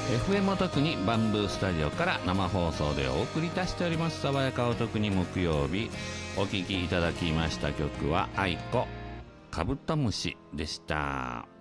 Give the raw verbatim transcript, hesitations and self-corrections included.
エフエム お得にバンブースタジオから生放送でお送りいたしております。爽やかお得に木曜日、お聴きいただきました曲は愛子カブトムシでした。